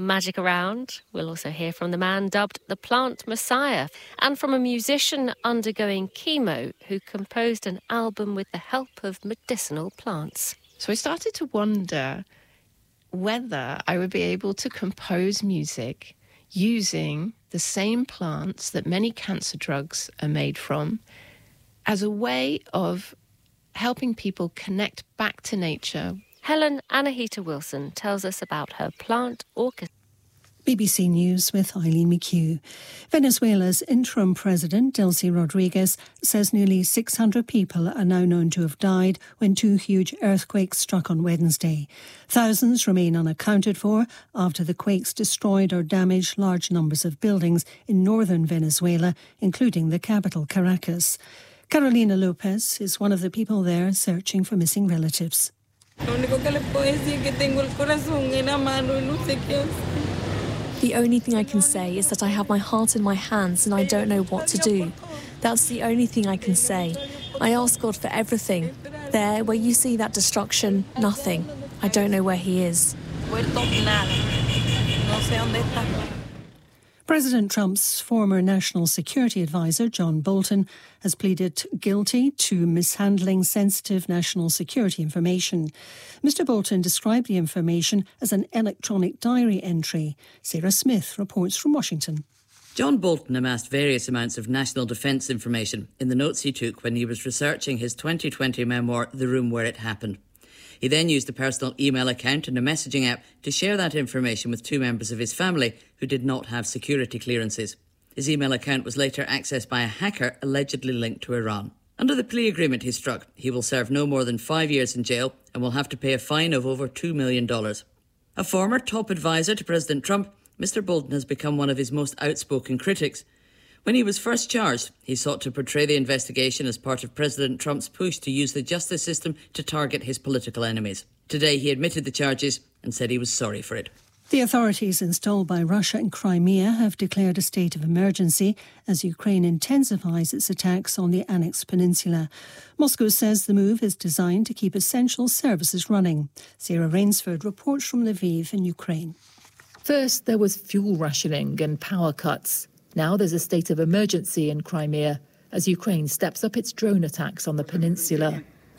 magic around. We'll also hear from the man dubbed the Plant Messiah and from a musician undergoing chemo who composed an album with the help of medicinal plants. So I started to wonder whether I would be able to compose music using the same plants that many cancer drugs are made from as a way of helping people connect back to nature. Helen Anahita-Wilson tells us about her plant orchestra. BBC News with Eileen McHugh. Venezuela's interim president, Delcy Rodriguez, says nearly 600 people are now known to have died when two huge earthquakes struck on Wednesday. Thousands remain unaccounted for after the quakes destroyed or damaged large numbers of buildings in northern Venezuela, including the capital, Caracas. Carolina Lopez is one of the people there searching for missing relatives. The only thing I can say is that I have my heart in my hands and I don't know what to do. That's the only thing I can say. I ask God for everything. There, where you see that destruction, nothing. I don't know where he is. President Trump's former national security advisor, John Bolton, has pleaded guilty to mishandling sensitive national security information. Mr. Bolton described the information as an electronic diary entry. Sarah Smith reports from Washington. John Bolton amassed various amounts of national defence information in the notes he took when he was researching his 2020 memoir, The Room Where It Happened. He then used a personal email account and a messaging app to share that information with two members of his family who did not have security clearances. His email account was later accessed by a hacker allegedly linked to Iran. Under the plea agreement he struck, he will serve no more than 5 years in jail and will have to pay a fine of over $2 million. A former top advisor to President Trump, Mr. Bolton has become one of his most outspoken critics. When he was first charged, he sought to portray the investigation as part of President Trump's push to use the justice system to target his political enemies. Today, he admitted the charges and said he was sorry for it. The authorities installed by Russia in Crimea have declared a state of emergency as Ukraine intensifies its attacks on the annexed peninsula. Moscow says the move is designed to keep essential services running. Sarah Rainsford reports from Lviv in Ukraine. First, there was fuel rationing and power cuts. Now there's a state of emergency in Crimea as Ukraine steps up its drone attacks on the peninsula.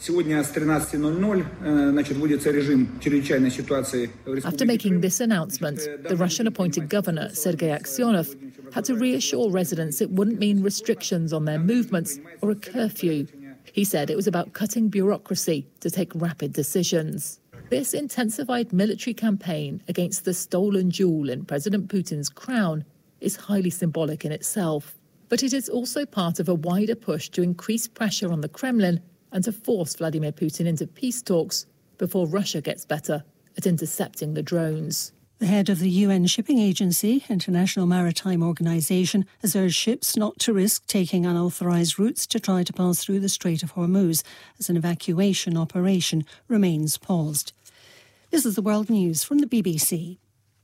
After making this announcement, the Russian-appointed governor, Sergei Aksyonov, had to reassure residents it wouldn't mean restrictions on their movements or a curfew. He said it was about cutting bureaucracy to take rapid decisions. This intensified military campaign against the stolen jewel in President Putin's crown is highly symbolic in itself. But it is also part of a wider push to increase pressure on the Kremlin and to force Vladimir Putin into peace talks before Russia gets better at intercepting the drones. The head of the UN shipping agency, International Maritime Organization, has urged ships not to risk taking unauthorized routes to try to pass through the Strait of Hormuz as an evacuation operation remains paused. This is the World News from the BBC.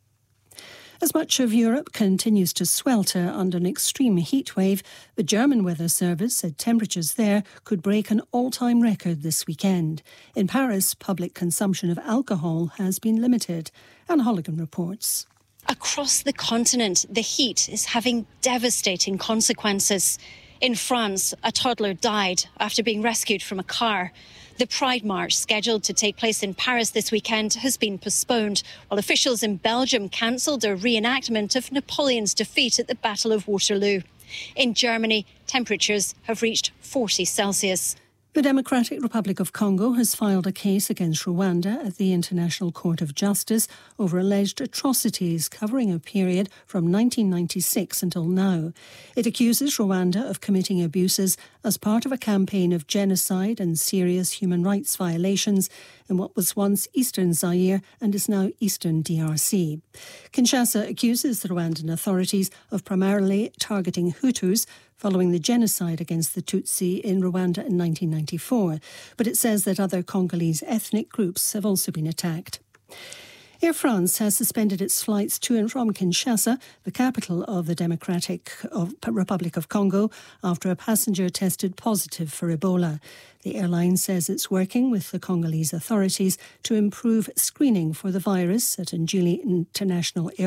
As much of Europe continues to swelter under an extreme heat wave, the German Weather Service said temperatures there could break an all-time record this weekend. In Paris, public consumption of alcohol has been limited. Anne Holligan reports. Across the continent, the heat is having devastating consequences. In France, a toddler died after being rescued from a car. The Pride March, scheduled to take place in Paris this weekend, has been postponed, while officials in Belgium cancelled a reenactment of Napoleon's defeat at the Battle of Waterloo. In Germany, temperatures have reached 40 Celsius. The Democratic Republic of Congo has filed a case against Rwanda at the International Court of Justice over alleged atrocities covering a period from 1996 until now. It accuses Rwanda of committing abuses as part of a campaign of genocide and serious human rights violations in what was once Eastern Zaire and is now Eastern DRC. Kinshasa accuses the Rwandan authorities of primarily targeting Hutus following the genocide against the Tutsi in Rwanda in 1994, but it says that other Congolese ethnic groups have also been attacked. Air France has suspended its flights to and from Kinshasa, the capital of the Democratic Republic of Congo, after a passenger tested positive for Ebola. The airline says it's working with the Congolese authorities to improve screening for the virus at Njili International Airport.